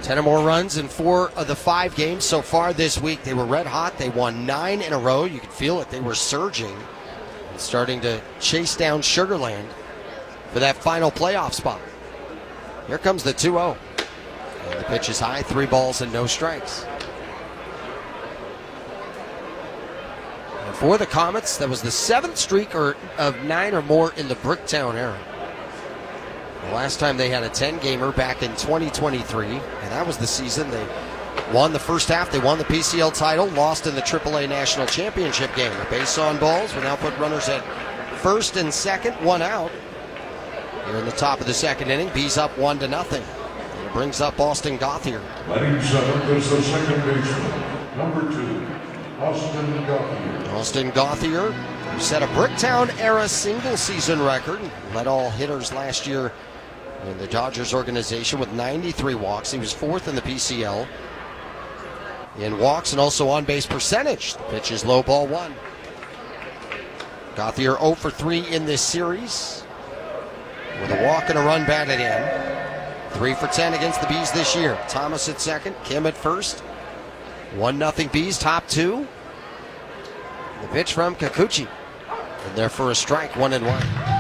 10 or more runs in 4 of the 5 games so far this week. They were red hot. They won 9 in a row. You could feel it. They were surging and starting to chase down Sugar Land for that final playoff spot. Here comes the 2-0. And the pitch is high, 3 balls and no strikes. And for the Comets, that was the 7th streak of 9 or more in the Bricktown era. The last time they had a 10-gamer back in 2023, and that was the season they won the first half. They won the PCL title, lost in the AAA National Championship game. The base on balls will now put runners at first and second, 1 out. Here in the top of the second inning, Bees up 1-0. And it brings up Austin Gauthier. Batting seventh is the second baseman, number 2, Austin Gauthier. Austin Gauthier, who set a Bricktown era single-season record, led all hitters last year in the Dodgers organization with 93 walks. He was 4th in the PCL in walks and also on-base percentage. The pitch is low, ball 1. Gauthier 0 for 3 in this series with a walk and a run batted in. 3 for 10 against the Bees this year. Thomas at second, Kim at first. 1-0 Bees, top 2. The pitch from Kikuchi. And there for a strike, 1-1.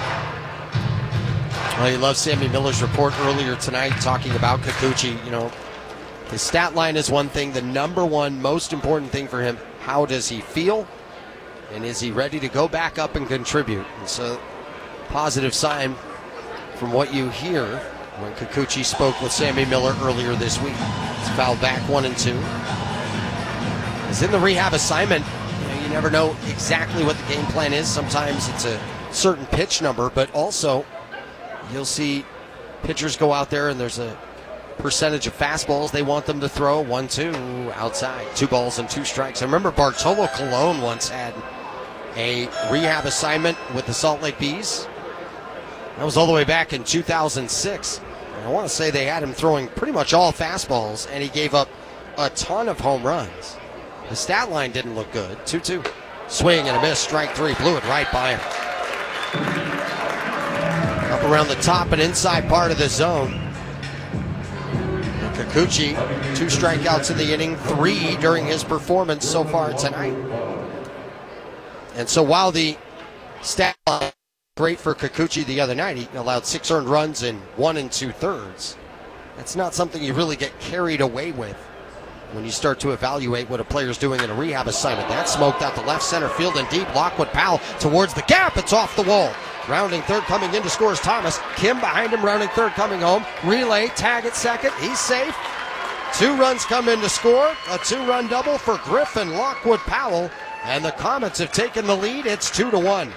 Well, you love Sammy Miller's report earlier tonight talking about Kikuchi. You know, his stat line is one thing. The number one most important thing for him, how does he feel? And is he ready to go back up and contribute? And so, positive sign from what you hear when Kikuchi spoke with Sammy Miller earlier this week. He's fouled back 1-2. He's in the rehab assignment. You never know exactly what the game plan is. Sometimes it's a certain pitch number, but also you'll see pitchers go out there and there's a percentage of fastballs they want them to throw. 1-2 outside, 2 balls and 2 strikes. I remember Bartolo Colon once had a rehab assignment with the Salt Lake Bees. That was all the way back in 2006. And I want to say they had him throwing pretty much all fastballs, and he gave up a ton of home runs. The stat line didn't look good. 2-2. Swing and a miss. Strike 3. Blew it right by him. Up around the top and inside part of the zone. And Kikuchi, 2 strikeouts in the inning, 3 during his performance so far tonight. And so while the stat line great for Kikuchi the other night, he allowed 6 earned runs in 1 2/3. That's not something you really get carried away with when you start to evaluate what a player's doing in a rehab assignment. That smoked out the left center field and deep. Lockwood Powell towards the gap. It's off the wall. Rounding third, coming in to score is Thomas. Kim behind him, rounding third, coming home. Relay, tag at second. He's safe. 2 runs come in to score. A 2-run double for Griffin Lockwood Powell. And the Comets have taken the lead. It's 2-1.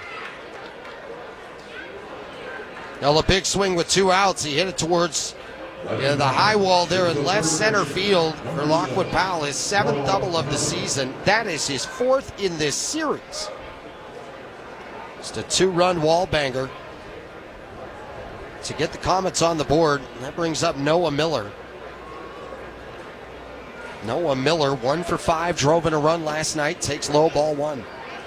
Now a big swing with 2 outs. He hit it towards the high wall there in left center field for Lockwood Powell. His 7th double of the season. That is his 4th in this series. Just a 2-run wall banger to get the Comets on the board. That brings up Noah Miller. Noah Miller, 1 for 5, drove in a run last night, takes low, ball 1.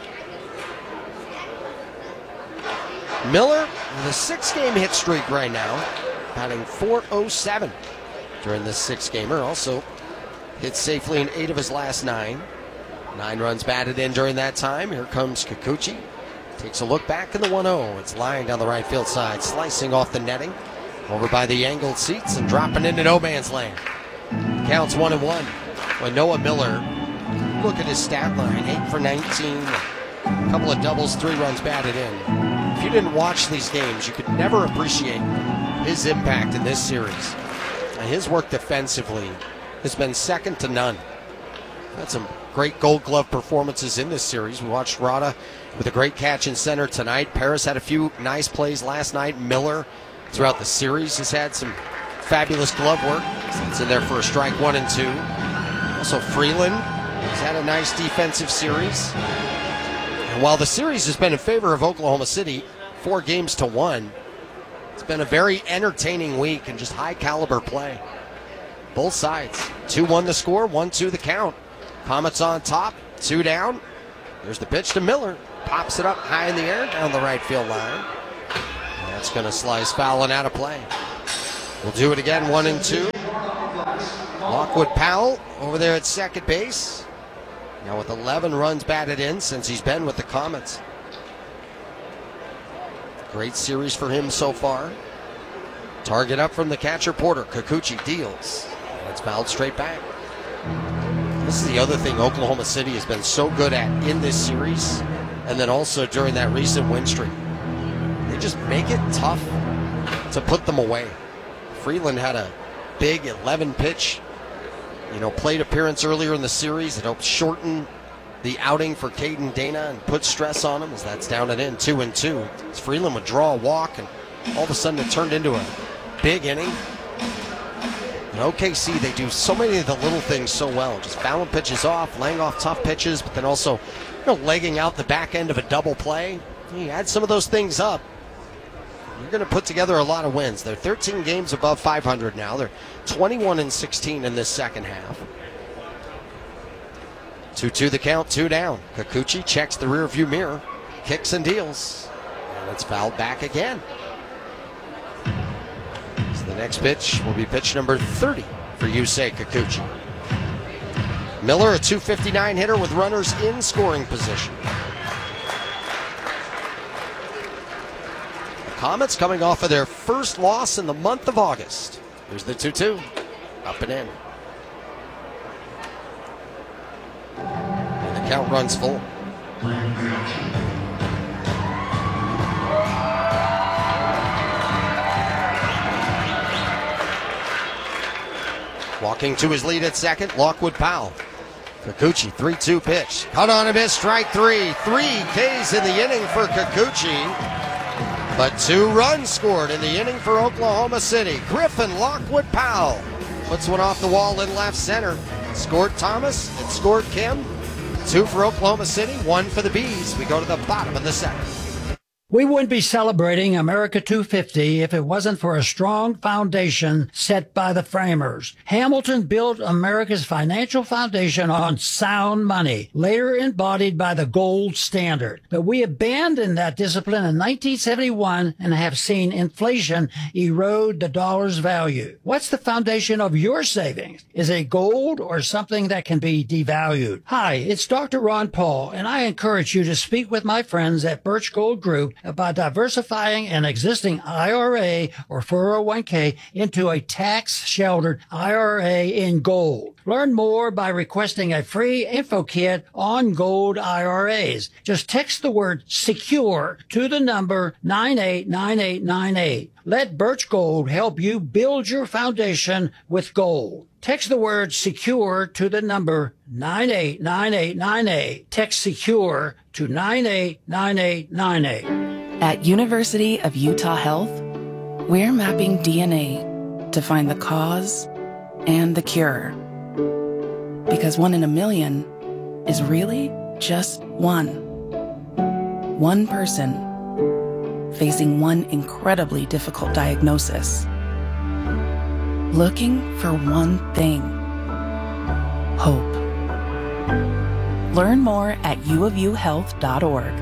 Miller with a 6-game hit streak right now, batting .407 during this 6-gamer. Also hit safely in 8 of his last 9. 9 runs batted in during that time. Here comes Kikuchi. Takes a look back in the 1-0. It's lying down the right field side, slicing off the netting, over by the angled seats and dropping into no man's land. Counts 1-1. When Noah Miller, look at his stat line, 8 for 19, a couple of doubles, 3 runs batted in. If you didn't watch these games, you could never appreciate his impact in this series. And his work defensively has been second to none. Had some great Gold Glove performances in this series. We watched Rada with a great catch in center tonight. Paris had a few nice plays last night. Miller, throughout the series, has had some fabulous glove work. It's in there for a strike, 1-2. Also Freeland has had a nice defensive series. And while the series has been in favor of Oklahoma City, 4-1, it's been a very entertaining week and just high caliber play. Both sides. 2-1 the score, 1-2 the count. Comets on top, 2 down. There's the pitch to Miller. Pops it up high in the air down the right field line. And that's going to slice foul and out of play. We'll do it again, 1-2. Lockwood Powell over there at second base. Now with 11 runs batted in since he's been with the Comets. Great series for him so far. Target up from the catcher Porter. Kikuchi deals. And it's fouled straight back. This is the other thing Oklahoma City has been so good at in this series, and then also during that recent win streak. They just make it tough to put them away. Freeland had a big 11-pitch, plate appearance earlier in the series. It helped shorten the outing for Caden Dana and put stress on him, as that's down and in 2-2. As Freeland would draw a walk, and all of a sudden it turned into a big inning. In OKC, they do so many of the little things so well. Just fouling pitches off, laying off tough pitches, but then also legging out the back end of a double play. You add some of those things up, you're going to put together a lot of wins. They're 13 games above 500 now. They're 21-16 in this second half. 2-2 the count, 2 down. Kikuchi checks the rearview mirror, kicks and deals, and it's fouled back again. So the next pitch will be pitch number 30 for Yusei Kikuchi. Miller, a .259 hitter with runners in scoring position. The Comets coming off of their first loss in the month of August. Here's the 2-2, up and in. And the count runs full. Walking to his lead at second, Lockwood Powell. Kikuchi, 3-2 pitch. Cut on a miss, strike 3. 3 Ks in the inning for Kikuchi. But 2 runs scored in the inning for Oklahoma City. Griffin Lockwood Powell puts one off the wall in left center. Scored Thomas and scored Kim. 2 for Oklahoma City, 1 for the Bees. We go to the bottom of the second. We wouldn't be celebrating America 250 if it wasn't for a strong foundation set by the framers. Hamilton built America's financial foundation on sound money, later embodied by the gold standard. But we abandoned that discipline in 1971 and have seen inflation erode the dollar's value. What's the foundation of your savings? Is it gold or something that can be devalued? Hi, it's Dr. Ron Paul, and I encourage you to speak with my friends at Birch Gold Group about diversifying an existing IRA or 401k into a tax-sheltered IRA in gold. Learn more by requesting a free info kit on gold IRAs. Just text the word SECURE to the number 989898. Let Birch Gold help you build your foundation with gold. Text the word SECURE to the number 989898. Text SECURE to 989898. At University of Utah Health, we're mapping DNA to find the cause and the cure. Because 1 in a million is really just one. One person facing one incredibly difficult diagnosis. Looking for one thing: hope. Learn more at uofuhealth.org.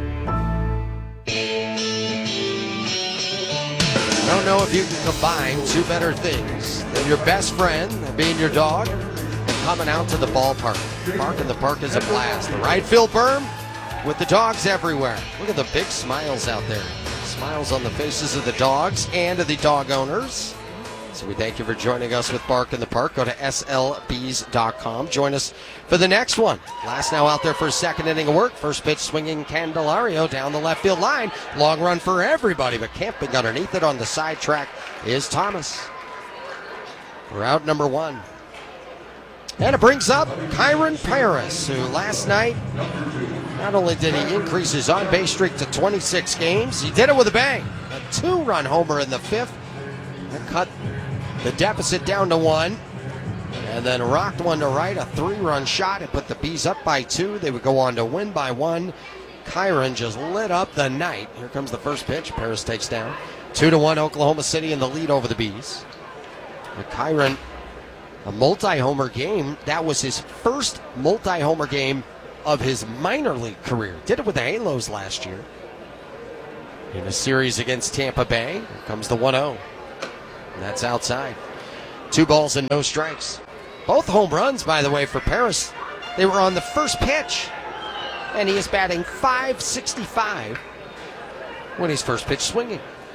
I don't know if you can combine 2 better things than your best friend being your dog and coming out to the ballpark. Bark in the Park is a blast. The right field berm with the dogs everywhere. Look at the big smiles out there. Smiles on the faces of the dogs and of the dog owners. So we thank you for joining us with Bark in the Park. Go to slbs.com. Join us for the next one. Last now out there for a second inning of work. First pitch swinging Candelario down the left field line. Long run for everybody, but camping underneath it on the side track is Thomas. We're out number 1. And it brings up Kyron Paris, who last night, not only did he increase his on-base streak to 26 games, he did it with a bang. A 2-run homer in the 5th. That cut the deficit down to 1, and then rocked one to right, a 3-run shot. It put the Bees up by 2. They would go on to win by 1. Kyron just lit up the night. Here comes the first pitch. Paris takes down. 2-1 Oklahoma City in the lead over the Bees. But Kyron, a multi-homer game. That was his first multi-homer game of his minor league career. Did it with the Halos last year. In a series against Tampa Bay. Here comes the 1-0. And that's outside. 2 balls and no strikes. Both home runs, by the way, for Paris. They were on the first pitch. And he is batting .565 when he's first pitch swinging.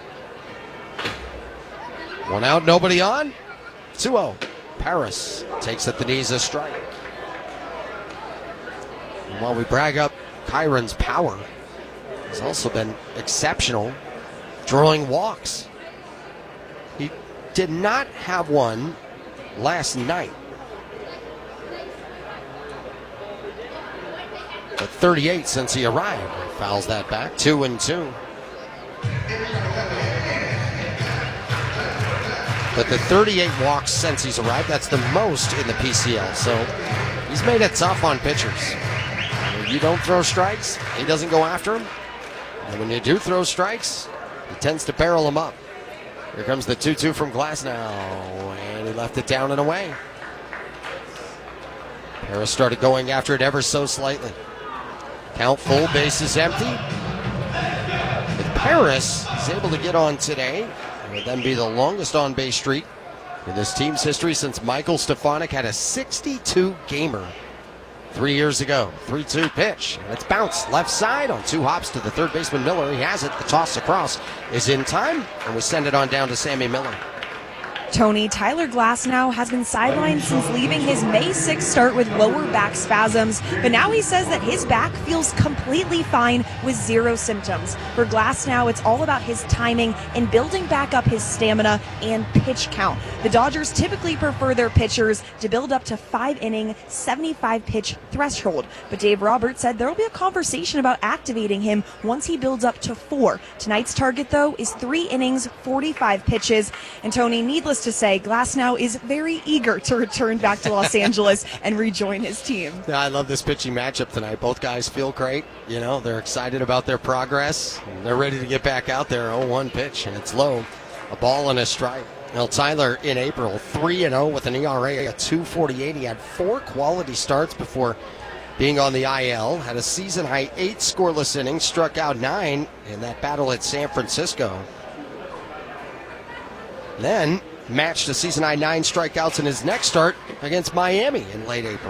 1 out, nobody on. 2-0. Paris takes at the knees a strike. And while we brag up Kyron's power, he's also been exceptional drawing walks. He did not have one last night. But 38 since he arrived. Fouls that back. 2-2. But the 38 walks since he's arrived, that's the most in the PCL. So he's made it tough on pitchers. When you don't throw strikes, he doesn't go after them. And when you do throw strikes, he tends to barrel them up. Here comes the 2-2 from Glasnow. And he left it down and away. Paris started going after it ever so slightly. Count full, bases empty. If Paris is able to get on today, it would then be the longest on-base streak in this team's history since Michael Stefanik had a 62-gamer 3 years ago. 3-2 pitch, and it's bounced left side on 2 hops to the third baseman Miller. He has it. The toss across is in time, and we send it on down to Sammy Miller. Tony, Tyler Glasnow has been sidelined since leaving his May 6th start with lower back spasms, but now he says that his back feels completely fine with 0 symptoms. For Glasnow, it's all about his timing and building back up his stamina and pitch count. The Dodgers typically prefer their pitchers to build up to 5-inning, 75-pitch threshold, but Dave Roberts said there will be a conversation about activating him once he builds up to 4. Tonight's target, though, is 3 innings, 45 pitches, and Tony, needless to say, Glasnow is very eager to return back to Los Angeles and rejoin his team. Yeah, I love this pitching matchup tonight. Both guys feel great. You know, they're excited about their progress. They're ready to get back out there. 0-1 pitch, and it's low. A ball and a strike. Now, Tyler in April, 3-0 with an ERA of 2.48. He had 4 quality starts before being on the IL. Had a season-high 8 scoreless innings, struck out 9 in that battle at San Francisco. Then matched a season-high 9 strikeouts in his next start against Miami in late April.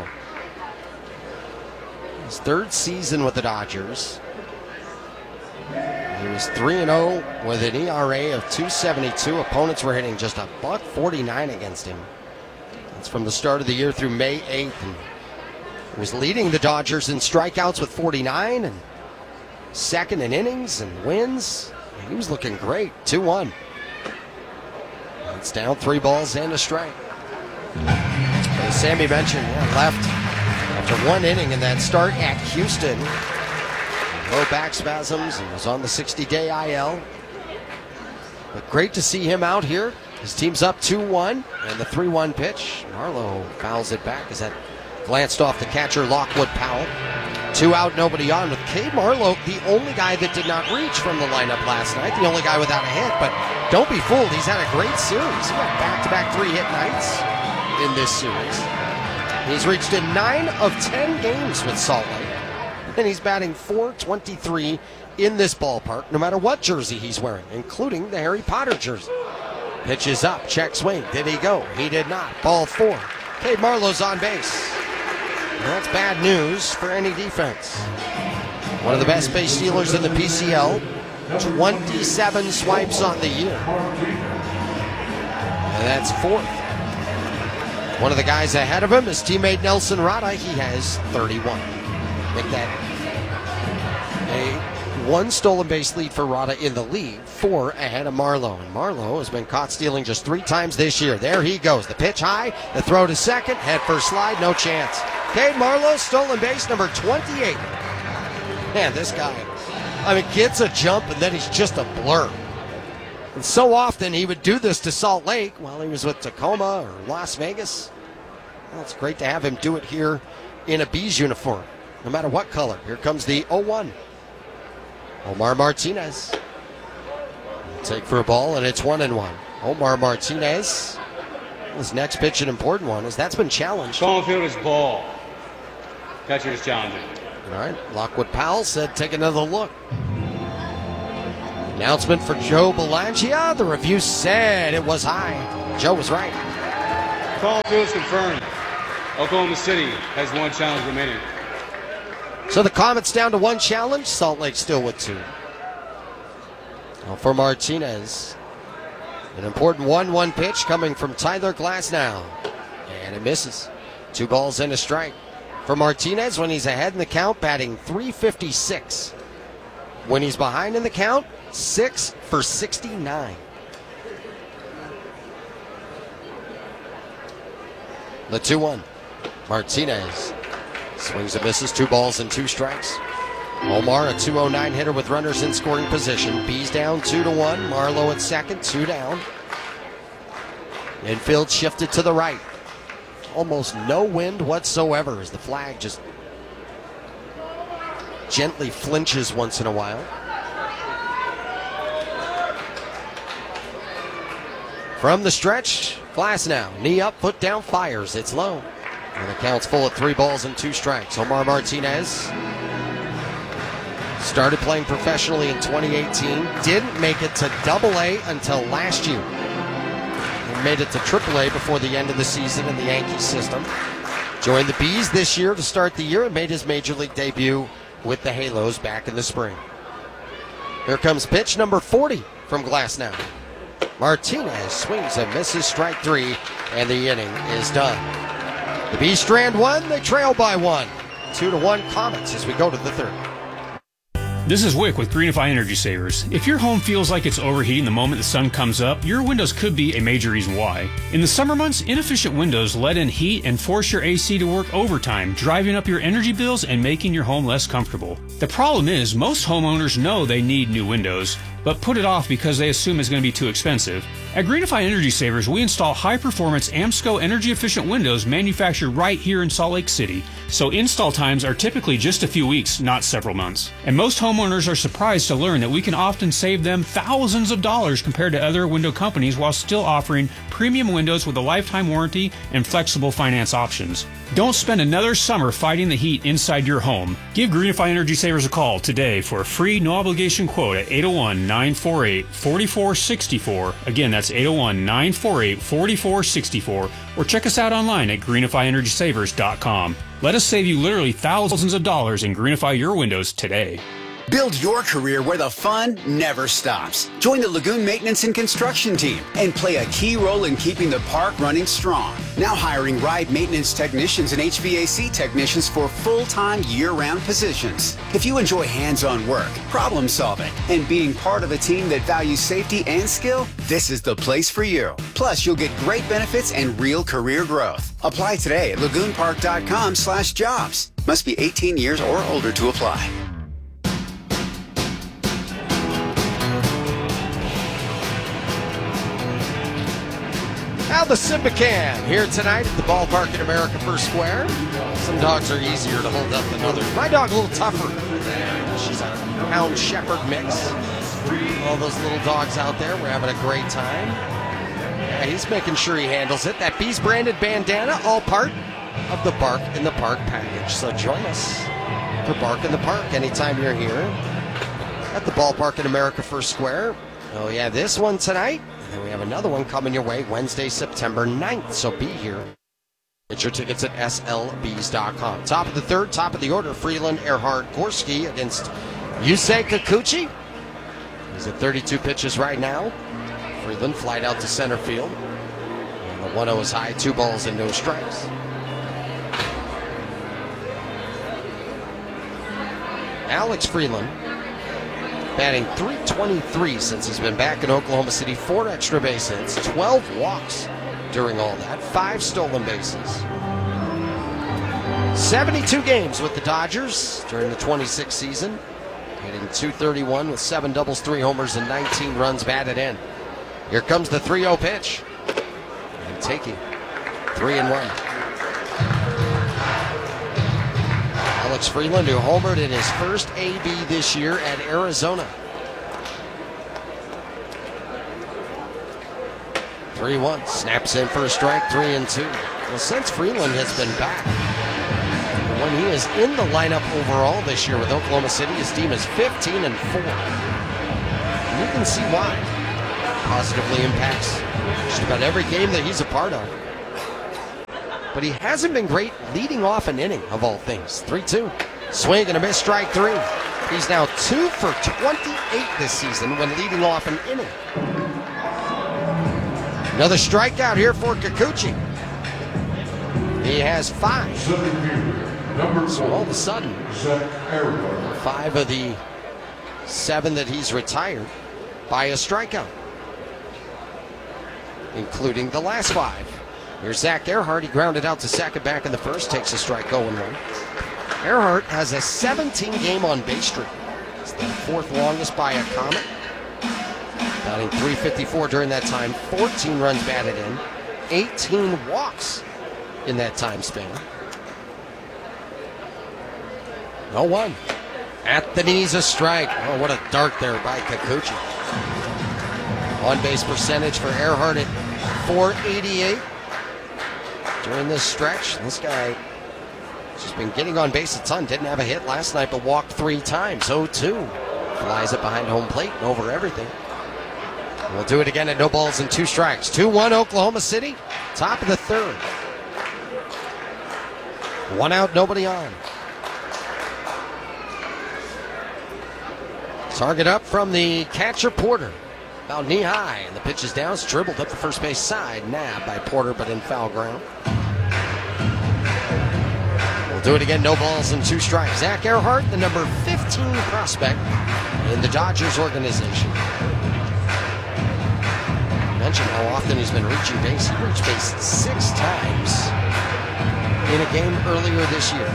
His 3rd season with the Dodgers. He was 3-0 with an ERA of 2.72. Opponents were hitting just a $1.49 against him. That's from the start of the year through May 8th. And he was leading the Dodgers in strikeouts with 49 and second in innings and wins. He was looking great. 2-1. It's down 3 balls and a strike. As Sammy mentioned, left after 1 inning in that start at Houston. Low back spasms and was on the 60-day IL. But great to see him out here. His team's up 2-1, and the 3-1 pitch. Marlowe fouls it back as that glanced off the catcher, Lockwood Powell. 2 out, nobody on, with Cade Marlowe, the only guy that did not reach from the lineup last night, the only guy without a hit. But don't be fooled, he's had a great series. He got back-to-back 3-hit nights in this series. He's reached in 9 of 10 games with Salt Lake, and he's batting .423 in this ballpark, no matter what jersey he's wearing, including the Harry Potter jersey. Pitch is up, check swing. Did he go? He did not. Ball 4. Cade Marlowe's on base. And that's bad news for any defense. One of the best base stealers in the PCL. 27 swipes on the year. And that's 4th. One of the guys ahead of him, his teammate Nelson Rada. He has 31. Make that a 1 stolen base lead for Rada in the league, 4 ahead of Marlowe. And Marlowe has been caught stealing just 3 times this year. There he goes. The pitch high, the throw to second, head first slide, no chance. Cade Marlowe, stolen base number 28. Man, this guy, gets a jump and then he's just a blur. And so often he would do this to Salt Lake while he was with Tacoma or Las Vegas. Well, it's great to have him do it here in a Bees uniform, no matter what color. Here comes the 0-1. Omar Martinez. Take for a ball, and it's 1-1. Omar Martinez. His next pitch, an important one, as that's been challenged. Going field is ball. Catcher is challenging. All right, Lockwood Powell said take another look. Announcement for Joe Belangia. The review said it was high. Joe was right. Call field is confirmed. Oklahoma City has 1 challenge remaining. So the Comets down to 1 challenge. Salt Lake still with 2. Well, for Martinez, an important 1-1 pitch coming from Tyler Glasnow. And it misses. 2 balls and a strike. For Martinez, when he's ahead in the count, batting .356. When he's behind in the count, 6 for 69. The 2-1. Martinez swings and misses. 2 balls and 2 strikes. Omar, a .209 hitter with runners in scoring position. B's down 2-1. Marlowe at second, 2 down. Infield shifted to the right. Almost no wind whatsoever as the flag just gently flinches once in a while. From the stretch, Glasnow, knee up, foot down, fires. It's low. And the count's full at 3 balls and 2 strikes. Omar Martinez started playing professionally in 2018. Didn't make it to AA until last year. He made it to AAA before the end of the season in the Yankee system. Joined the Bees this year to start the year and made his major league debut with the Halos back in the spring. Here comes pitch number 40 from Glasnow. Martinez swings and misses, strike 3, and the inning is done. The Bees strand 1, they trail by 1. 2-1 Comets as we go to the 3rd. This is Wick with Greenify Energy Savers. If your home feels like it's overheating the moment the sun comes up, your windows could be a major reason why. In the summer months, inefficient windows let in heat and force your AC to work overtime, driving up your energy bills and making your home less comfortable. The problem is, most homeowners know they need new windows, but put it off because they assume it's going to be too expensive. At Greenify Energy Savers, we install high-performance AMSCO energy-efficient windows manufactured right here in Salt Lake City, so install times are typically just a few weeks, not several months. And most homeowners are surprised to learn that we can often save them thousands of dollars compared to other window companies while still offering premium windows with a lifetime warranty and flexible finance options. Don't spend another summer fighting the heat inside your home. Give Greenify Energy Savers a call today for a free no-obligation quote at 801-948-4464. Again, that's 801-948-4464. Or check us out online at greenifyenergysavers.com. Let us save you literally thousands of dollars and greenify your windows today. Build your career where the fun never stops. Join the Lagoon Maintenance and Construction team and play a key role in keeping the park running strong. Now hiring ride maintenance technicians and HVAC technicians for full-time year-round positions. If you enjoy hands-on work, problem solving, and being part of a team that values safety and skill, this is the place for you. Plus, you'll get great benefits and real career growth. Apply today at lagoonpark.com/jobs. Must be 18 years or older to apply. Now the Simbacan here tonight at the ballpark in America First Square. Some dogs are easier to hold up than others. My dog a little tougher. She's a Hound Shepherd mix. All those little dogs out there, we're having a great time. Yeah, he's making sure he handles it. That Bees branded bandana, all part of the Bark in the Park package. So join us for Bark in the Park anytime you're here at the ballpark in America First Square. Oh yeah, this one tonight. And we have another one coming your way Wednesday, September 9th, so be here. Get your tickets at slbs.com. Top of the 3rd, top of the order, Freeland, Earhart, Gorski against Yusei Kikuchi. He's at 32 pitches right now. Freeland flied out to center field. And the 1-0 is high, 2 balls and no strikes. Alex Freeland, batting .323 since he's been back in Oklahoma City. 4 extra base hits, 12 walks during all that, 5 stolen bases. 72 games with the Dodgers during the 26th season. Hitting .231 with 7 doubles, 3 homers, and 19 runs batted in. Here comes the 3-0 pitch. And taking 3-1. Alex Freeland, who homered in his first AB this year at Arizona. 3-1, snaps in for a strike, 3-2. Well, since Freeland has been back, when he is in the lineup overall this year with Oklahoma City, his team is 15-4. And you can see why. Positively impacts just about every game that he's a part of. but he hasn't been great leading off an inning, of all things. 3-2. Swing and a miss, strike 3. He's now 2 for 28 this season when leading off an inning. Another strikeout here for Kikuchi. He has 5. So all of a sudden, 5 of the 7 that he's retired by a strikeout, including the last 5. Here's Zach Earhart. He grounded out to second back in the first, takes a strike, 0-1. Earhart has a 17-game on-base streak. It's the 4th longest by a Comet. Batting .354 during that time, 14 runs batted in, 18 walks in that time span. 0-1. At the knees, a strike. Oh, what a dart there by Kikuchi. On-base percentage for Earhart at .488 during this stretch. This guy has just been getting on base a ton. Didn't have a hit last night, but walked 3 times. 0-2. Flies it behind home plate and over everything. We'll do it again at no balls and 2 strikes. 2-1 Oklahoma City. Top of the 3rd. 1 out, nobody on. Target up from the catcher, Porter. About knee high, and the pitch is down. It's dribbled up the first base side. Nabbed by Porter, but in foul ground. We'll do it again, no balls and 2 strikes. Zach Earhart, the number 15 prospect in the Dodgers organization. I mentioned how often he's been reaching base. He reached base 6 times in a game earlier this year.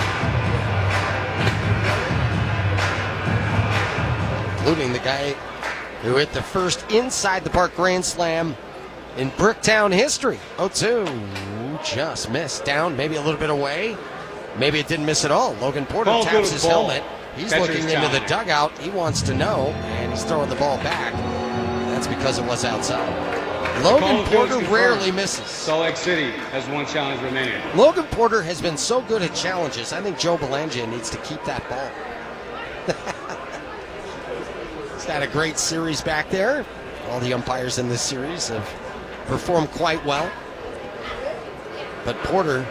Including the guy who hit the first inside the park grand slam in Bricktown history. 0-2. Just missed. Down, maybe a little bit away. Maybe it didn't miss at all. Logan Porter taps his helmet. He's looking into the dugout. He wants to know, and he's throwing the ball back. That's because it was outside. Logan Porter rarely misses. Salt Lake City has 1 challenge remaining. Logan Porter has been so good at challenges. I think Joe Belangea needs to keep that ball. He's had a great series back there. All the umpires in this series have performed quite well. But Porter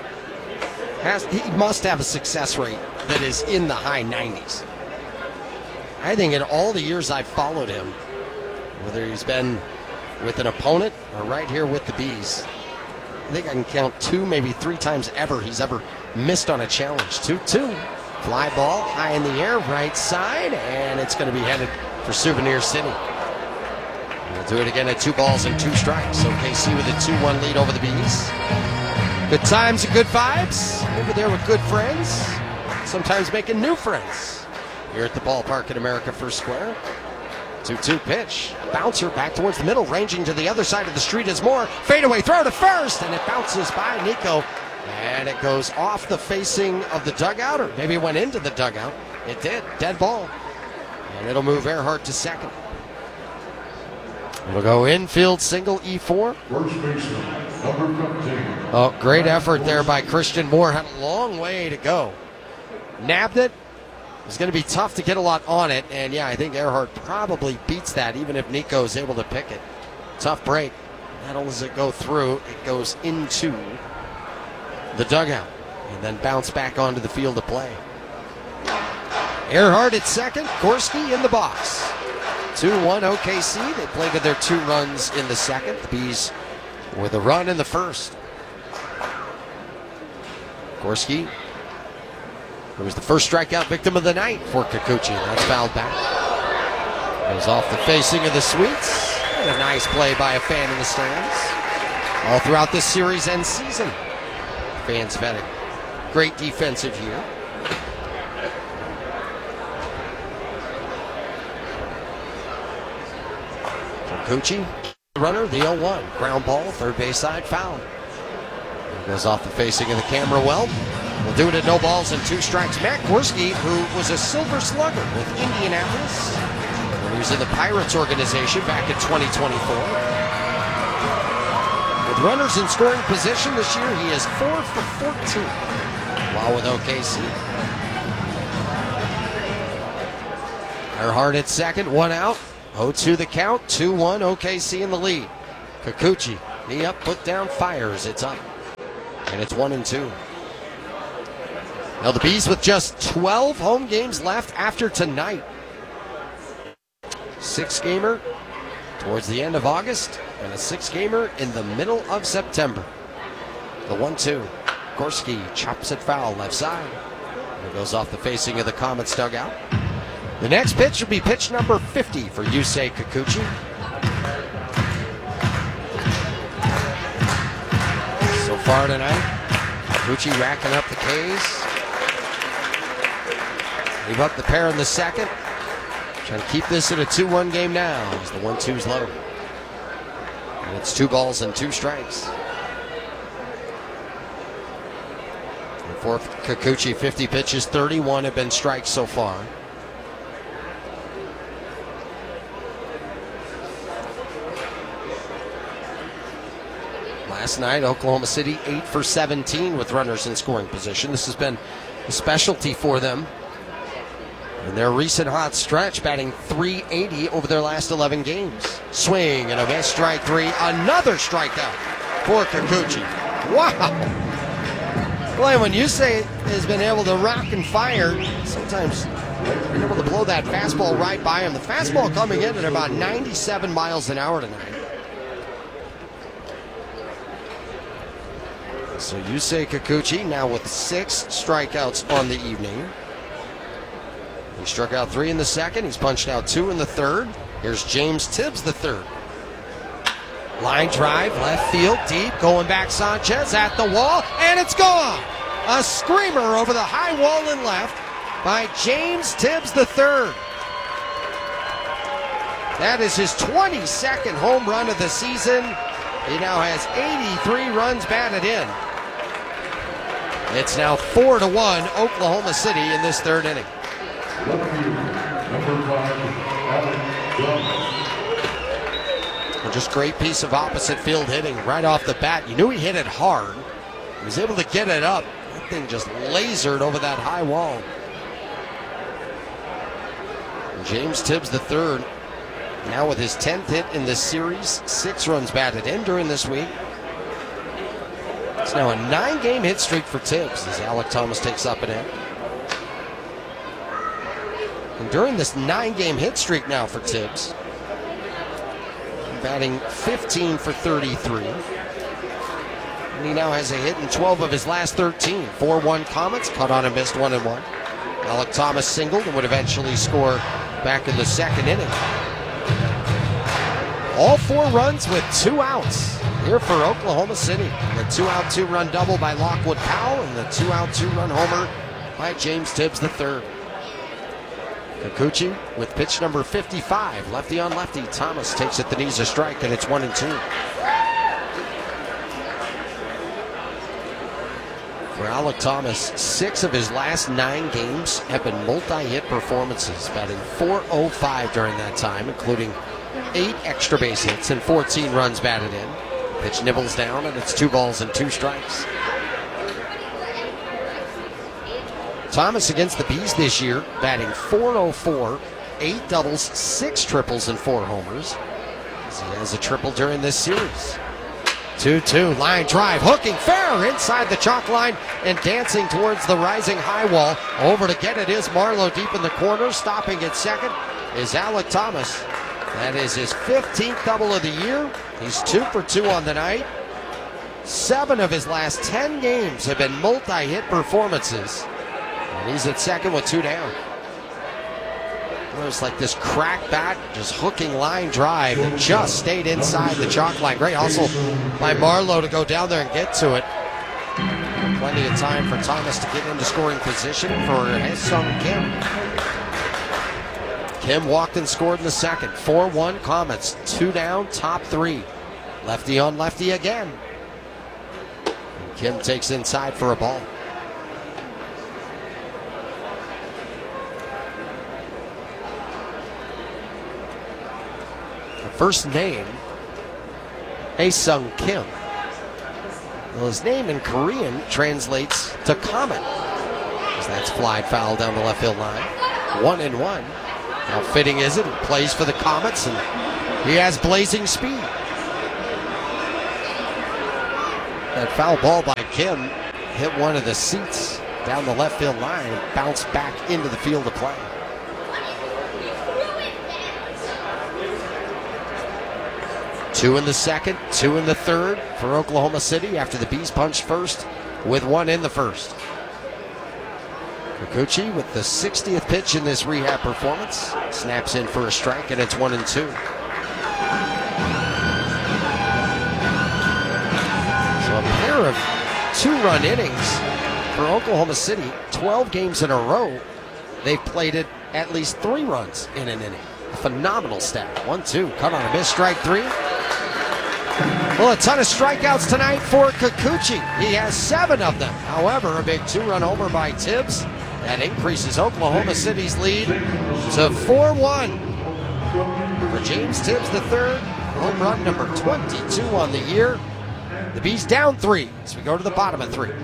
he must have a success rate that is in the high 90s. I think in all the years I've followed him, whether he's been with an opponent or right here with the Bees, I think I can count 2, maybe 3 times ever he's ever missed on a challenge. 2-2. Fly ball high in the air, right side, and it's going to be headed for Souvenir City. We'll do it again at 2 balls and 2 strikes. OKC with a 2-1 lead over the Bees. Good times and good vibes. Over there with good friends. Sometimes making new friends. Here at the ballpark at America First Square. 2-2 pitch. Bouncer back towards the middle, ranging to the other side of the street is Moore. Fadeaway throw to first, and it bounces by Nico. And it goes off the facing of the dugout, or maybe it went into the dugout. It did. Dead ball. And it'll move Earhart to second. It'll go infield single E4. First baseman, number 15. Oh, great effort there by Christian Moore. Had a long way to go. Nabbed it. It's going to be tough to get a lot on it. And yeah, I think Earhart probably beats that, even if Nico is able to pick it. Tough break. Not only does it go through, it goes into the dugout and then bounce back onto the field of play. Earhart at second, Gorski in the box. 2-1 OKC. They played with their 2 runs in the second. The Bees with a run in the first. Gorski, who was the first strikeout victim of the night for Kikuchi. That's fouled back. Goes off the facing of the Sweets. And a nice play by a fan in the stands. All throughout this series and season, fans have had a great defensive year. Kikuchi, runner, the 0-1. Ground ball, third base side, foul. Goes off the facing of the camera well. We'll do it at no balls and 2 strikes. Matt Gorski, who was a Silver Slugger with Indianapolis when he was in the Pirates organization back in 2024. With runners in scoring position this year, he is 4 for 14 while with OKC. Earhart at second, 1 out. 0-2 the count, 2-1 OKC in the lead. Kikuchi, knee up, put down, fires. It's up. And it's 1-2. Now the Bees with just 12 home games left after tonight. 6-gamer towards the end of August and a 6-gamer in the middle of September. The 1-2. Gorski chops it foul left side. It goes off the facing of the Comets dugout. The next pitch will be pitch number 50 for Yusei Kikuchi. So far tonight, Kikuchi racking up the Ks. Leave up the pair in the second. Trying to keep this at a 2-1 game now as the 1-2's low. And it's 2 balls and 2 strikes. And for Kikuchi, 50 pitches, 31 have been strikes so far. Last night, Oklahoma City 8 for 17 with runners in scoring position. This has been a specialty for them in their recent hot stretch, batting .380 over their last 11 games. Swing and a miss, strike 3. Another strikeout for Kikuchi. Wow! Boy, when Yusei has been able to rock and fire, sometimes you're able to blow that fastball right by him. The fastball coming in at about 97 miles an hour tonight. So Yusei Kikuchi now with 6 strikeouts on the evening. He struck out 3 in the second. He's punched out 2 in the third. Here's James Tibbs the third. Line drive, left field, deep, going back Sanchez at the wall, and it's gone! A screamer over the high wall and left by James Tibbs the third. That is his 22nd home run of the season. He now has 83 runs batted in. It's now 4-1 Oklahoma City in this third inning. Left field, number 5, Alec Thomas. Well, just great piece of opposite field hitting right off the bat. You knew he hit it hard. He was able to get it up. That thing just lasered over that high wall. And James Tibbs the third, now with his 10th hit in this series, 6 runs batted in during this week. It's now a 9-game hit streak for Tibbs as Alec Thomas takes up an end. And during this 9-game hit streak now for Tibbs, batting 15 for 33. And he now has a hit in 12 of his last 13. 4-1 Comets, caught on and missed 1-1. Alec Thomas singled and would eventually score back in the second inning. All 4 runs with 2 outs here for Oklahoma City. The 2-out 2-run double by Lockwood Powell and the 2-out 2-run homer by James Tibbs III. Kikuchi with pitch number 55. Lefty on lefty. Thomas takes it the knees, a strike, and it's 1-2. For Alec Thomas, 6 of his last 9 games have been multi-hit performances, batting .405 during that time, including 8 extra base hits and 14 runs batted in. Pitch nibbles down, and it's 2 balls and 2 strikes. Thomas against the Bees this year, batting .404, 8 doubles, 6 triples, and 4 homers. As he has a triple during this series. 2-2, line drive, hooking fair inside the chalk line and dancing towards the rising high wall. Over to get it is Marlowe deep in the corner. Stopping at second is Alec Thomas. That is his 15th double of the year. He's 2 for 2 on the night. 7 of his last 10 games have been multi-hit performances. And he's at second with 2 down. It was like this crack bat, just hooking line drive that just stayed inside the chalk line. Great hustle by Marlowe to go down there and get to it. Plenty of time for Thomas to get into scoring position for Haesung Kim. Kim walked and scored in the second. 4-1 Comets, 2 down, top 3. Lefty on lefty again. And Kim takes inside for a ball. First name, Haesung Kim. Well, his name in Korean translates to comet, as that's fly foul down the left field line. 1-1. How fitting is it? He plays for the Comets, and he has blazing speed. That foul ball by Kim hit one of the seats down the left field line and bounced back into the field of play. Two in the second, two in the third for Oklahoma City after the Bees punched first with one in the first. Kikuchi with the 60th pitch in this rehab performance. Snaps in for a strike, and it's 1-2. So a pair of two-run innings for Oklahoma City. 12 games in a row, they've played it at least 3 runs in an inning. A phenomenal stat. 1-2, cut on a miss, strike 3. Well, a ton of strikeouts tonight for Kikuchi. He has 7 of them. However, a big 2-run homer by Tibbs. That increases Oklahoma City's lead to 4-1. For James Tibbs III, home run number 22 on the year. The Bees down 3 as we go to the bottom of 3.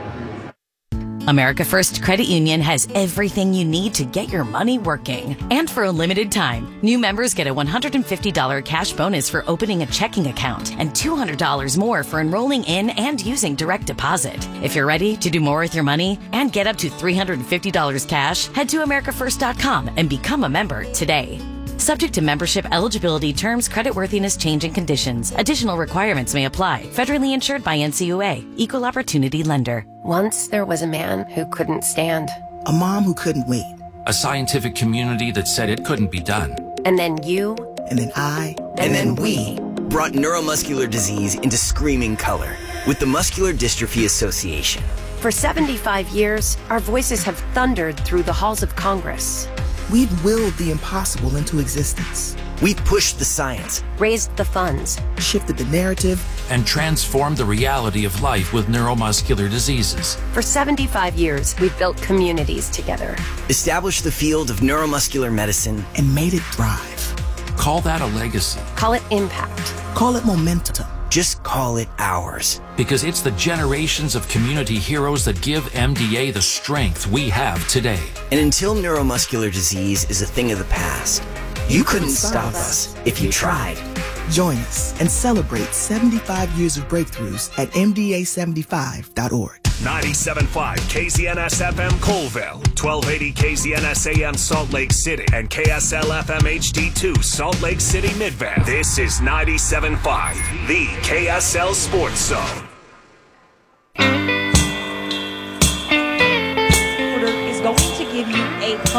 America First Credit Union has everything you need to get your money working. And for a limited time, new members get a $150 cash bonus for opening a checking account and $200 more for enrolling in and using direct deposit. If you're ready to do more with your money and get up to $350 cash, head to americafirst.com and become a member today. Subject to membership eligibility, terms, creditworthiness, change, and conditions. Additional requirements may apply. Federally insured by NCUA. Equal Opportunity Lender. Once there was a man who couldn't stand. A mom who couldn't wait. A scientific community that said it couldn't be done. And then you. And then I. And then we brought neuromuscular disease into screaming color with the Muscular Dystrophy Association. For 75 years, our voices have thundered through the halls of Congress. We've willed the impossible into existence. We've pushed the science, raised the funds, shifted the narrative, and transformed the reality of life with neuromuscular diseases. For 75 years, we've built communities together, established the field of neuromuscular medicine, and made it thrive. Call that a legacy. Call it impact. Call it momentum. Just call it ours. Because it's the generations of community heroes that give MDA the strength we have today. And until neuromuscular disease is a thing of the past, you couldn't stop us if you tried. Join us and celebrate 75 years of breakthroughs at MDA75.org. 97.5 KZNS FM Colville, 1280 KZNS AM Salt Lake City, and KSL FM HD2 Salt Lake City Midvale. This is 97.5, the KSL Sports Zone. Is going to give you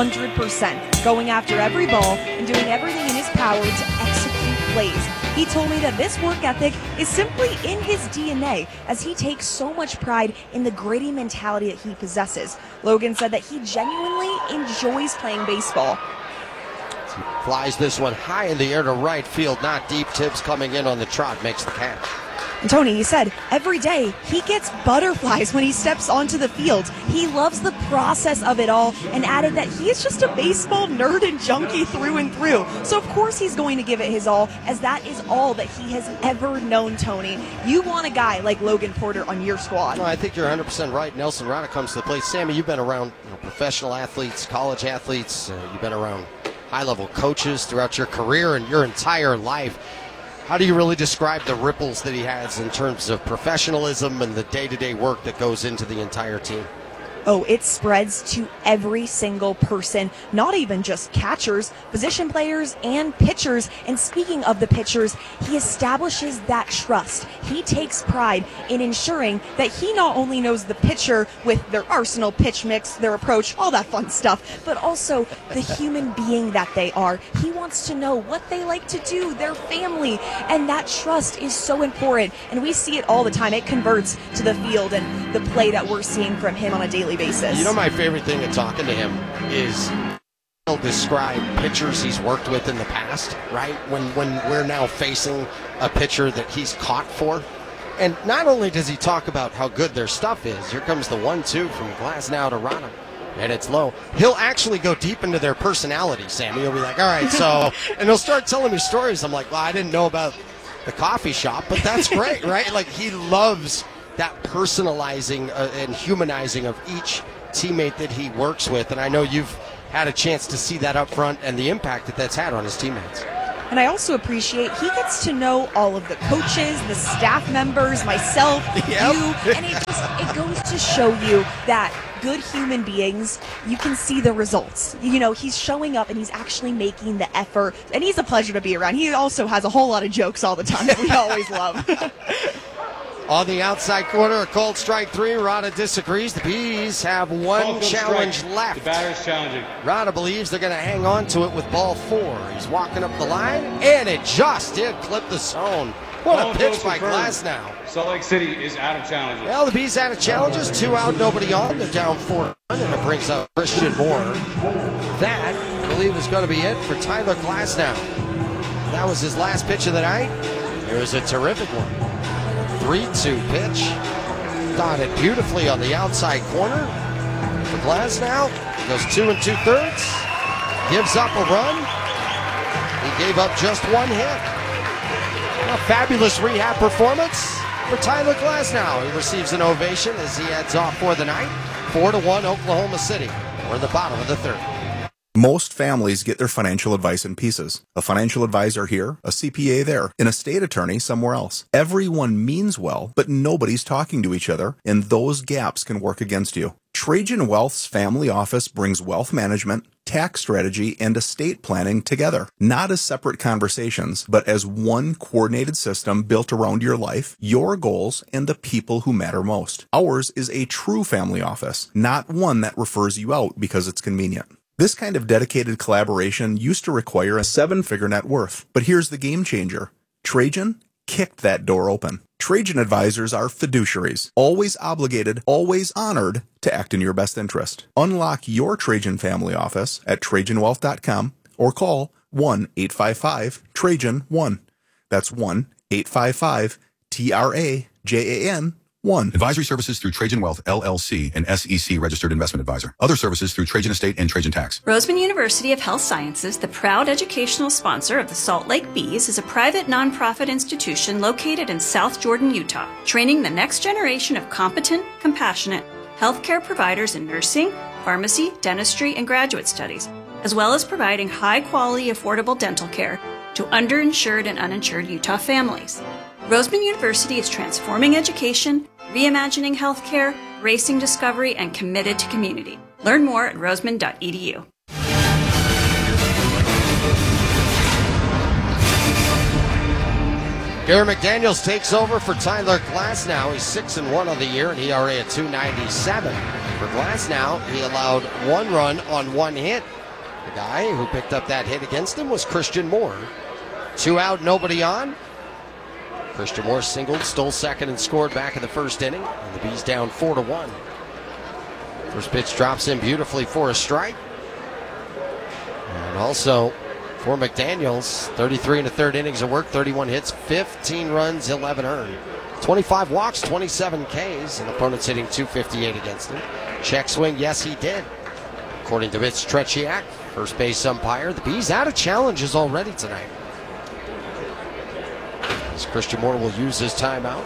100%, going after every ball and doing everything in his power to execute plays. He told me that this work ethic is simply in his DNA, as he takes so much pride in the gritty mentality that he possesses. Logan said that he genuinely enjoys playing baseball. He flies this one high in the air to right field, not deep. Tibbs coming in on the trot, makes the catch. And Tony, he said, every day he gets butterflies when he steps onto the field. He loves the process of it all, and added that he is just a baseball nerd and junkie through and through. So of course he's going to give it his all, as that is all that he has ever known, Tony. You want a guy like Logan Porter on your squad. No, I think you're 100% right. Nelson Rana comes to the plate. Sammy, you've been around professional athletes, college athletes. You've been around high-level coaches throughout your career and your entire life. How do you really describe the ripples that he has in terms of professionalism and the day-to-day work that goes into the entire team? Oh, it spreads to every single person, not even just catchers, position players, and pitchers. And speaking of the pitchers, he establishes that trust. He takes pride in ensuring that he not only knows the pitcher with their arsenal, pitch mix, their approach, all that fun stuff, but also the human being that they are. He wants to know what they like to do, their family, and that trust is so important. And we see it all the time. It converts to the field and the play that we're seeing from him on a daily basis. You know, my favorite thing of talking to him is he'll describe pitchers he's worked with in the past, right? When we're now facing a pitcher that he's caught for. And not only does he talk about how good their stuff is, here comes the 1-2 from Glasnow to Rana, and it's low. He'll actually go deep into their personality, Sammy. He'll be like, all right, so, and he'll start telling me stories. I'm like, well, I didn't know about the coffee shop, but that's great, right? Like, he loves that personalizing and humanizing of each teammate that he works with, and I know you've had a chance to see that up front and the impact that that's had on his teammates. And I also appreciate he gets to know all of the coaches, the staff members, myself, you, and it goes to show you that good human beings, you can see the results. You know, he's showing up and he's actually making the effort, and he's a pleasure to be around. He also has a whole lot of jokes all the time that we always love. On the outside corner, a called strike 3. Rada disagrees. The Bees have one challenge left. The batter's challenging. Rada believes they're going to hang on to it with ball 4. He's walking up the line, and it just did clip the zone. What a pitch by Glasnow. Salt Lake City is out of challenges. Well, the Bees out of challenges. 2 out, nobody on. They're down 4, and it brings up Christian Moore. That, I believe, is going to be it for Tyler Glasnow. That was his last pitch of the night. It was a terrific one. 3-2 pitch. Dotted beautifully on the outside corner for Glasnow. Goes 2 2/3. Gives up a run. He gave up just 1 hit. A fabulous rehab performance for Tyler Glasnow. He receives an ovation as he heads off for the night. 4-1 Oklahoma City. We're in the bottom of the 3rd. Most families get their financial advice in pieces. A financial advisor here, a CPA there, an estate attorney somewhere else. Everyone means well, but nobody's talking to each other, and those gaps can work against you. Trajan Wealth's family office brings wealth management, tax strategy, and estate planning together, not as separate conversations, but as one coordinated system built around your life, your goals, and the people who matter most. Ours is a true family office, not one that refers you out because it's convenient. This kind of dedicated collaboration used to require a 7-figure net worth, but here's the game changer. Trajan kicked that door open. Trajan advisors are fiduciaries, always obligated, always honored to act in your best interest. Unlock your Trajan family office at TrajanWealth.com or call 1-855-TRAJAN-1. That's 1-855-TRAJAN-1. Advisory services through Trajan Wealth, LLC, an SEC registered investment advisor. Other services through Trajan Estate and Trajan Tax. Roseman University of Health Sciences, the proud educational sponsor of the Salt Lake Bees, is a private nonprofit institution located in South Jordan, Utah, training the next generation of competent, compassionate healthcare providers in nursing, pharmacy, dentistry, and graduate studies, as well as providing high-quality, affordable dental care to underinsured and uninsured Utah families. Roseman University is transforming education, reimagining healthcare, racing discovery, and committed to community. Learn more at roseman.edu. Gary McDaniels takes over for Tyler Glasnow. He's 6-1 on the year, and ERA at 2.97. For Glasnow, he allowed 1 run on 1 hit. The guy who picked up that hit against him was Christian Moore. 2 out, nobody on. Christian Moore singled, stole second, and scored back in the 1st inning. And the Bees down 4-1. First pitch drops in beautifully for a strike. And also for McDaniels, 33 1/3 innings of work, 31 hits, 15 runs, 11 earned. 25 walks, 27 Ks, and opponents hitting .258 against him. Check swing, yes he did. According to Mitch Tretiak, first base umpire, the Bees out of challenges already tonight. As Christian Moore will use his timeout.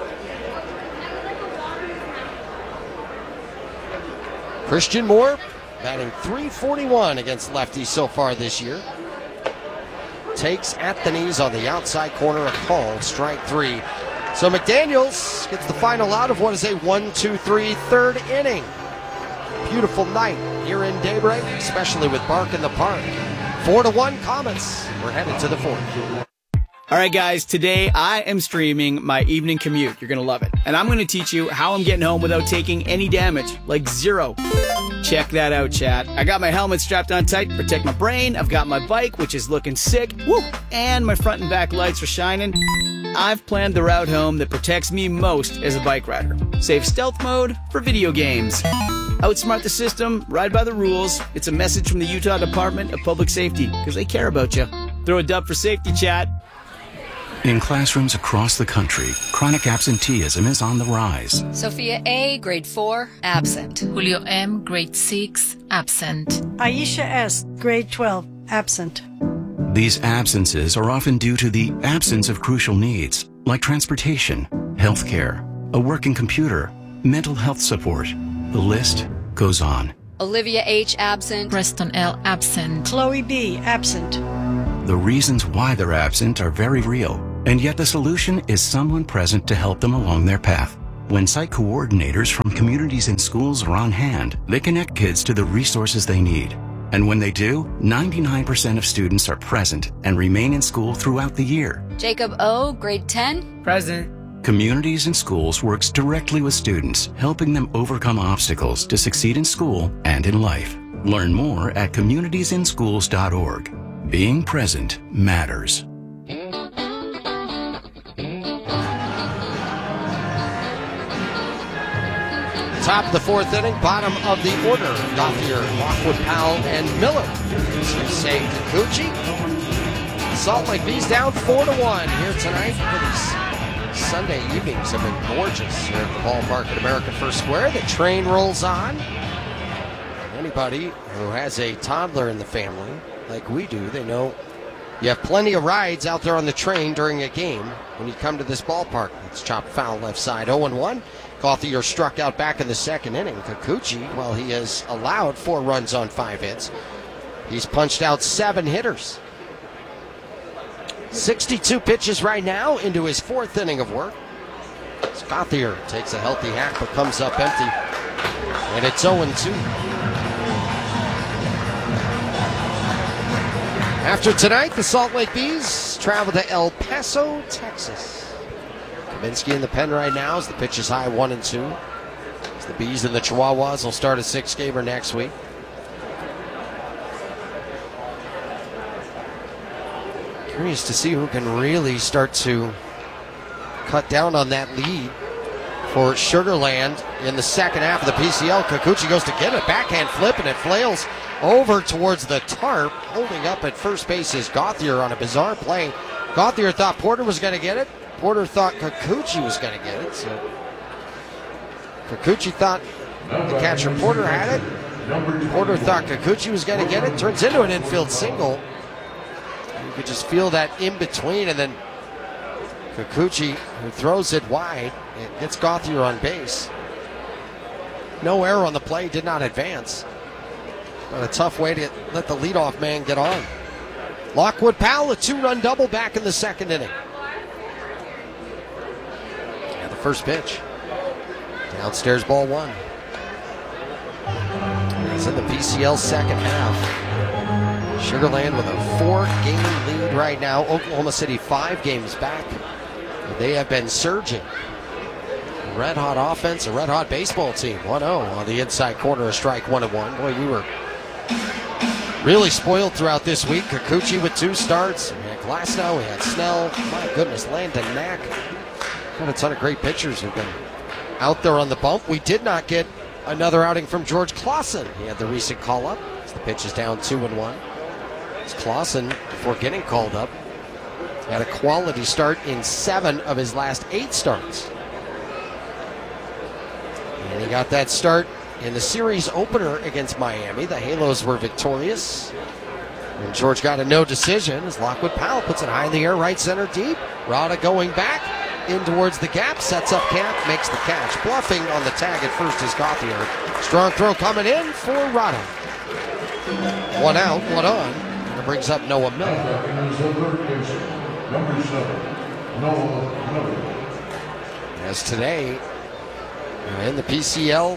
Christian Moore batting .341 against lefties so far this year. Takes at the knees on the outside corner, a call, strike 3. So McDaniels gets the final out of what is a 1-2-3 3rd inning. Beautiful night here in Daybreak, especially with Bark in the Park. 4-1 Comets. We're headed to the 4th. All right, guys, today I am streaming my evening commute. You're going to love it. And I'm going to teach you how I'm getting home without taking any damage, like 0. Check that out, chat. I got my helmet strapped on tight to protect my brain. I've got my bike, which is looking sick. Woo! And my front and back lights are shining. I've planned the route home that protects me most as a bike rider. Save stealth mode for video games. Outsmart the system, ride by the rules. It's a message from the Utah Department of Public Safety, because they care about you. Throw a dub for safety, chat. In classrooms across the country, chronic absenteeism is on the rise. Sophia A., grade 4, absent. Julio M., grade 6, absent. Aisha S., grade 12, absent. These absences are often due to the absence of crucial needs, like transportation, healthcare, a working computer, mental health support. The list goes on. Olivia H., absent. Preston L., absent. Chloe B., absent. The reasons why they're absent are very real, and yet the solution is someone present to help them along their path. When site coordinators from communities and schools are on hand, they connect kids to the resources they need. And when they do, 99% of students are present and remain in school throughout the year. Jacob O., grade 10. Present. Communities and Schools works directly with students, helping them overcome obstacles to succeed in school and in life. Learn more at communitiesandschools.org. Being present matters. Top of the fourth inning, bottom of the order. Gauthier, Lockwood, Powell, and Miller. Say Kikuchi. Salt Lake Bees down 4-1 here tonight for these Sunday evenings have been gorgeous here at the ballpark at American First Square. The train rolls on. Anybody who has a toddler in the family, like we do, they know you have plenty of rides out there on the train during a game when you come to this ballpark. It's chopped foul left side, 0-1. Gauthier struck out back in the second inning. Kikuchi, well, he has allowed 4 runs on 5 hits. He's punched out 7 hitters. 62 pitches right now into his 4th inning of work. Gauthier takes a healthy hack but comes up empty. And it's 0-2. After tonight, the Salt Lake Bees travel to El Paso, Texas. Kaminsky in the pen right now as the pitch is high, 1-2. As the Bees and the Chihuahuas will start a 6-gamer next week. Curious to see who can really start to cut down on that lead for Sugar Land in the second half of the PCL. Kikuchi goes to get it, backhand flip, and it flails over towards the tarp. Holding up at first base is Gauthier on a bizarre play. Gauthier thought Porter was going to get it. Porter thought Kikuchi was going to get it. So Kikuchi thought the catcher Porter had it. Porter thought Kikuchi was going to get it. Turns into an infield single. You could just feel that in between, and then Kikuchi, who throws it wide, it gets Gauthier on base. No error on the play, did not advance. But a tough way to let the leadoff man get on. Lockwood Powell, a 2-run double back in the second inning. And the first pitch. Downstairs, ball 1. It's in the PCL second half. Sugar Land with a 4-game lead right now. Oklahoma City 5 games back. They have been surging. A red-hot offense, a red-hot baseball team. 1-0 on the inside corner, a strike, 1-1. Boy, we were really spoiled throughout this week. Kikuchi with 2 starts. We had Glasnow, we had Snell. My goodness, Landon Knack. Got a ton of great pitchers who've been out there on the bump. We did not get another outing from George Clausen. He had the recent call-up. The pitch is down 2-1. Clausen, before getting called up, had a quality start in 7 of his last 8 starts. And he got that start in the series opener against Miami. The Halos were victorious. And George got a no decision as Lockwood Powell puts it high in the air, right center deep. Rada going back in towards the gap, sets up camp, makes the catch. Bluffing on the tag at first is Gauthier. Strong throw coming in for Rada. 1 out, 1 on. And it brings up Noah Miller. Number 7, Noah Miller. As today, in the PCL,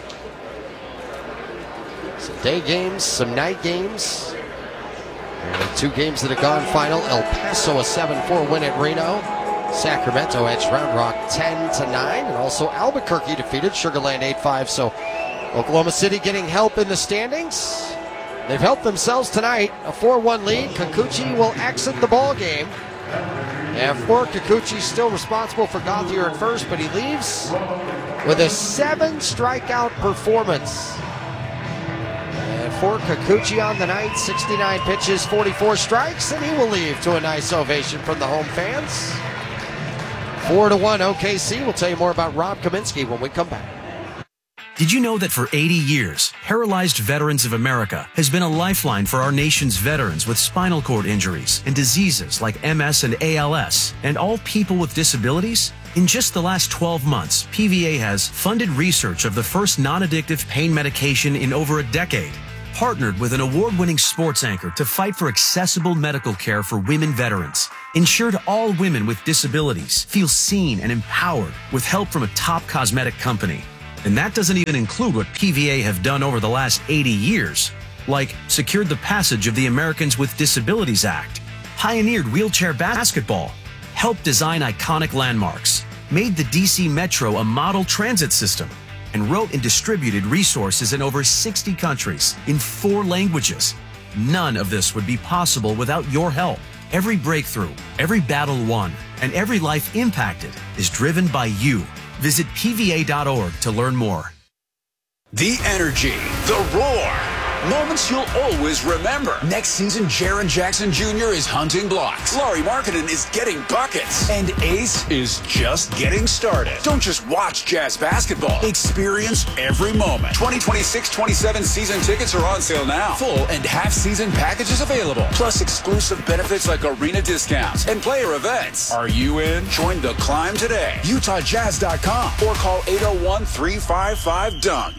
some day games, some night games. And 2 games that have gone final. El Paso a 7-4 win at Reno. Sacramento edged Round Rock 10-9. And also Albuquerque defeated Sugar Land 8-5. So Oklahoma City getting help in the standings. They've helped themselves tonight. A 4-1 lead. Kikuchi will exit the ball game. And for Kikuchi, still responsible for Gauthier at first, but he leaves with a 7 strikeout performance. And for Kikuchi on the night, 69 pitches, 44 strikes, and he will leave to a nice ovation from the home fans. 4-1 OKC. We'll tell you more about Rob Kaminsky when we come back. Did you know that for 80 years, Paralyzed Veterans of America has been a lifeline for our nation's veterans with spinal cord injuries and diseases like MS and ALS, and all people with disabilities? In just the last 12 months, PVA has funded research of the first non-addictive pain medication in over a decade. partnered with an award-winning sports anchor to fight for accessible medical care for women veterans. Ensured all women with disabilities feel seen and empowered with help from a top cosmetic company. And that doesn't even include what PVA have done over the last 80 years, like secured the passage of the Americans with Disabilities Act, pioneered wheelchair basketball, helped design iconic landmarks, made the DC Metro a model transit system, and wrote and distributed resources in over 60 countries in 4 languages. None of this would be possible without your help. Every breakthrough, every battle won, and every life impacted is driven by you. Visit PVA.org to learn more. The energy, the roar, moments you'll always remember. Next season, Jaren Jackson Jr. is hunting blocks. Laurie Markkinen is getting buckets. And Ace is just getting started. Don't just watch Jazz basketball. Experience every moment. 2026-27 season tickets are on sale now. Full and half-season packages available. Plus exclusive benefits like arena discounts and player events. Are you in? Join the climb today. UtahJazz.com or call 801-355-DUNK.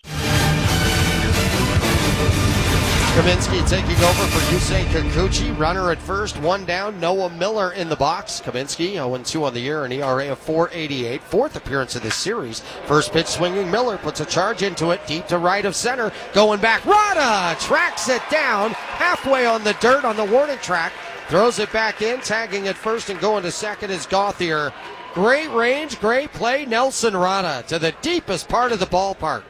Kaminsky taking over for Yusei Kikuchi. Runner at first, 1 down. Noah Miller in the box. Kaminsky 0-2 on the year, an ERA of .488. 4th appearance of this series. First pitch swinging. Miller puts a charge into it. Deep to right of center. Going back. Rada tracks it down. Halfway on the dirt on the warning track. Throws it back in. Tagging at first and going to second is Gauthier. Great range, great play. Nelson Rada to the deepest part of the ballpark.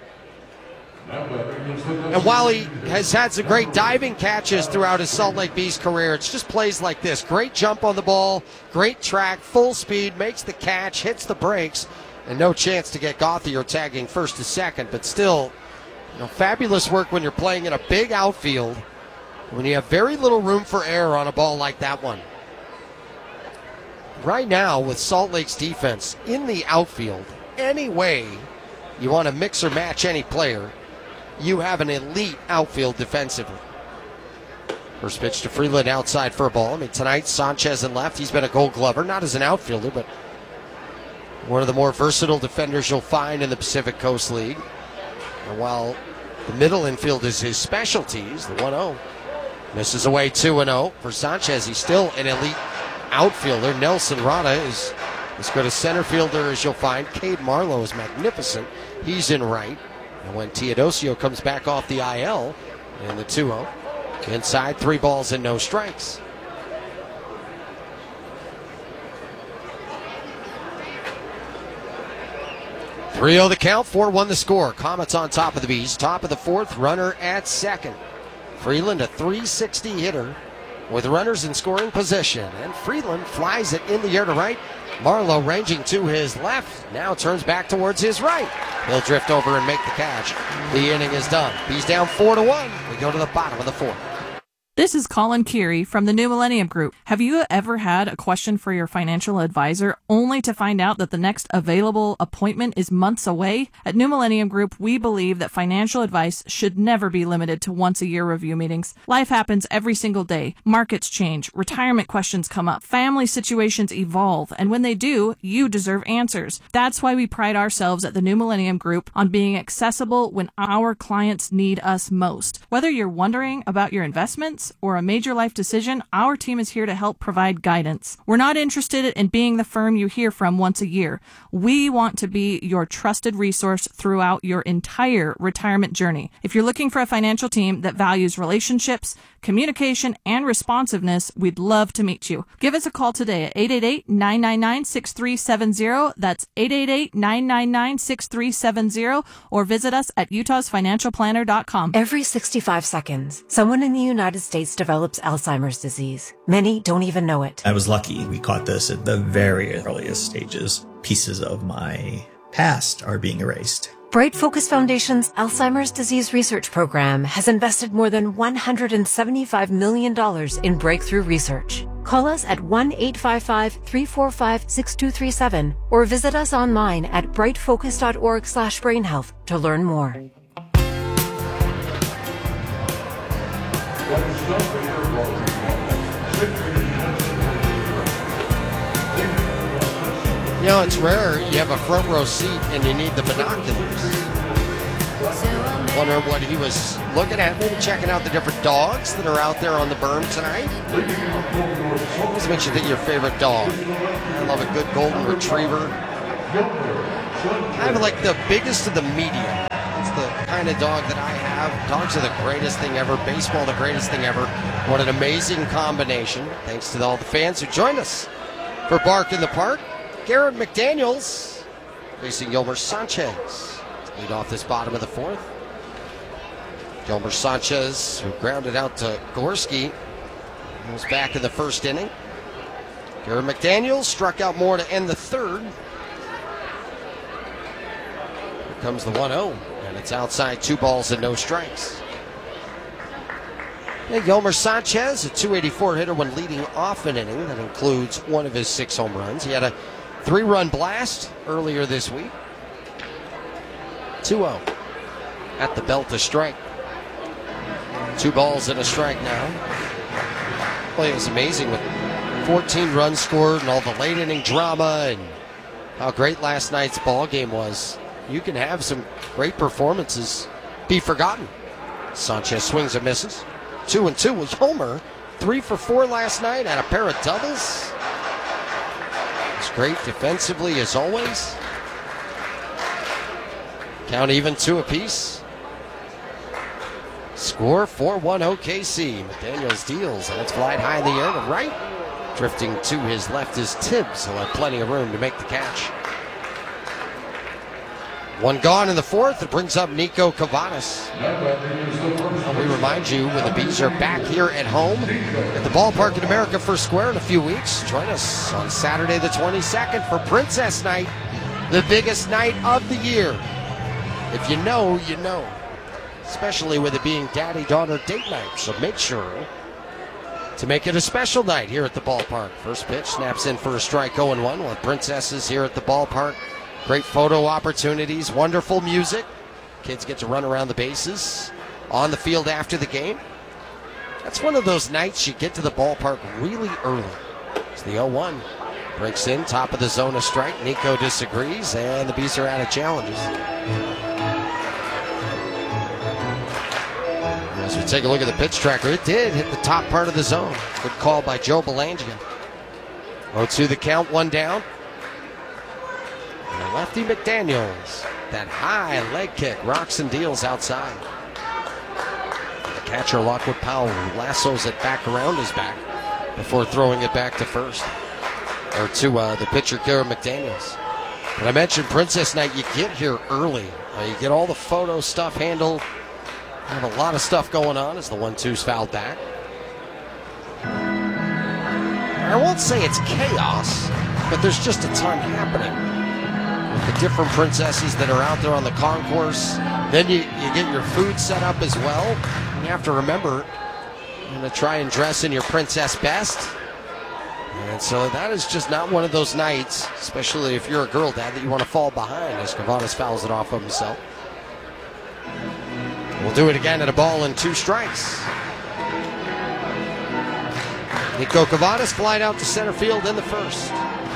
And while he has had some great diving catches throughout his Salt Lake Bees career, it's just plays like this. Great jump on the ball, great track, full speed, makes the catch, hits the brakes, and no chance to get Gauthier tagging first to second. But still, fabulous work when you're playing in a big outfield, when you have very little room for error on a ball like that one. Right now, with Salt Lake's defense in the outfield, any way you want to mix or match any player, you have an elite outfield defensively. First pitch to Freeland outside for a ball. Tonight, Sanchez in left. He's been a Gold Glover, not as an outfielder, but one of the more versatile defenders you'll find in the Pacific Coast League. And while the middle infield is his specialties, the 1-0 misses away 2-0 for Sanchez. He's still an elite outfielder. Nelson Rada is as good a center fielder as you'll find. Cade Marlowe is magnificent. He's in right. And when Teodosio comes back off the IL in the 2-0, inside 3 balls and no strikes. .3-0 the count, 4-1 the score. Comets on top of the Bees. Top of the 4th, runner at second. Freeland, a .360 hitter with runners in scoring position. And Freeland flies it in the air to right. Marlowe ranging to his left, now turns back towards his right. He'll drift over and make the catch. The inning is done. He's down 4-1. We go to the bottom of the 4th. This is Colin Keary from the New Millennium Group. Have you ever had a question for your financial advisor only to find out that the next available appointment is months away? At New Millennium Group, we believe that financial advice should never be limited to once-a-year review meetings. Life happens every single day. Markets change, retirement questions come up, family situations evolve, and when they do, you deserve answers. That's why we pride ourselves at the New Millennium Group on being accessible when our clients need us most. Whether you're wondering about your investments or a major life decision, our team is here to help provide guidance. We're not interested in being the firm you hear from once a year. We want to be your trusted resource throughout your entire retirement journey. If you're looking for a financial team that values relationships, communication, and responsiveness, we'd love to meet you. Give us a call today at 888-999-6370. That's 888-999-6370, or visit us at utahsfinancialplanner.com. Every 65 seconds, someone in the United States develops Alzheimer's disease. Many don't even know it. I was lucky. We caught this at the very earliest stages. Pieces of my past are being erased. Bright Focus Foundation's Alzheimer's Disease Research Program has invested more than $175 million in breakthrough research. Call us at 1-855-345-6237 or visit us online at brightfocus.org/brainhealth to learn more. It's rare you have a front row seat and you need the binoculars. Wondering what he was looking at, maybe checking out the different dogs that are out there on the berm tonight. What makes you think your favorite dog? I love a good golden retriever. Kind of like the biggest of the medium. It's the kind of dog that I have. Dogs are the greatest thing ever. Baseball, the greatest thing ever. What an amazing combination. Thanks to all the fans who joined us for Bark in the Park. Garrett McDaniels facing Yolmer Sanchez to lead off this bottom of the fourth. Yolmer Sanchez, who grounded out to Gorski, was back in the first inning. Garrett McDaniels struck out more to end the third. Here comes the 1-0, and it's outside, 2 balls and no strikes. And Yolmer Sanchez, a .284 hitter when leading off an inning. That includes one of his 6 home runs. He had a 3-run blast earlier this week. 2-0 at the belt to strike. 2 balls and a strike now. Well, it was amazing with 14 runs scored and all the late inning drama and how great last night's ball game was. You can have some great performances be forgotten. Sanchez swings and misses. 2-2 was Yolmer. 3 for 4 last night, had a pair of doubles. It's great defensively as always. Count even 2 apiece. Score 4-1 OKC. McDaniels deals, and it's flied high in the air to right. Drifting to his left is Tibbs. He'll have plenty of room to make the catch. 1 gone in the fourth. It brings up Nico Cavadas. And we remind you, when the Bees are back here at home at the Ballpark in America First Square in a few weeks, join us on Saturday the 22nd for Princess Night, the biggest night of the year. If you know, you know. Especially with it being daddy-daughter date night. So make sure to make it a special night here at the ballpark. First pitch snaps in for a strike, 0-1. We'll have princesses here at the ballpark. Great photo opportunities, wonderful music. Kids get to run around the bases on the field after the game. That's one of those nights you get to the ballpark really early. It's the 0-1. Breaks in, top of the zone, a strike. Nico disagrees, and the Bees are out of challenges. As we take a look at the pitch tracker, it did hit the top part of the zone. Good call by Joe Belangian. 0-2 the count, 1 down. And lefty McDaniels, that high leg kick, rocks and deals outside. The catcher Lockwood Powell lassos it back around his back before throwing it back to first. Or to the pitcher, Garrett McDaniels. But I mentioned Princess Night, you get here early. You get all the photo stuff handled. Have a lot of stuff going on as the 1-2's fouled back. I won't say it's chaos, but there's just a ton happening. With the different princesses that are out there on the concourse. Then you get your food set up as well. You have to remember, you're going to try and dress in your princess best. And so that is just not one of those nights, especially if you're a girl dad, that you want to fall behind as Cavadas fouls it off of himself. We'll do it again at a ball and 2 strikes. Nico Cavadas flied out to center field in the first.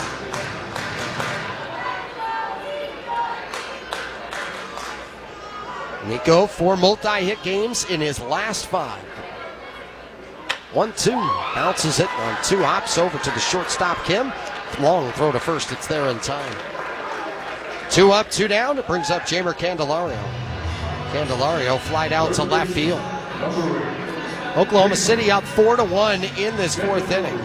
Nico, 4 multi-hit games in his last 5. 1-2, bounces it on 2 hops over to the shortstop, Kim. Long throw to first, it's there in time. 2 up, 2 down, it brings up Jamer Candelario. Candelario flied out to left field. Oklahoma City up 4-1 in this 4th inning.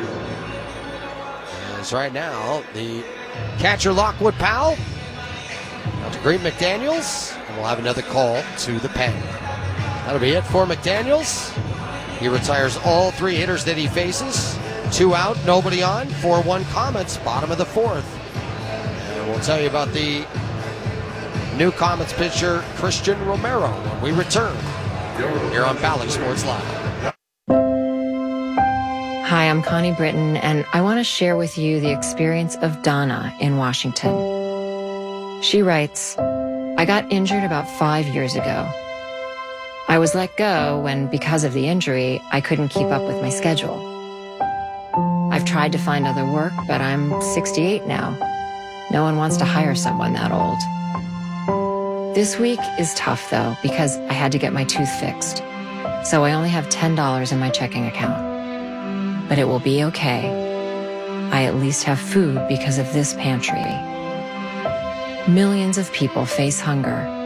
As right now, the catcher Lockwood Powell out to greet McDaniels, and we'll have another call to the pen. That'll be it for McDaniels. He retires all 3 hitters that he faces. 2 out, nobody on. 4-1 Comets, bottom of the 4th. And we'll tell you about the new Comets pitcher, Christian Romero, when we return here on Bally Sports Live. Hi, I'm Connie Britton, and I want to share with you the experience of Donna in Washington. She writes, I got injured about 5 years ago. I was let go when, because of the injury, I couldn't keep up with my schedule. I've tried to find other work, but I'm 68 now. No one wants to hire someone that old. This week is tough, though, because I had to get my tooth fixed. So I only have $10 in my checking account. But it will be okay. I at least have food because of this pantry. Millions of people face hunger,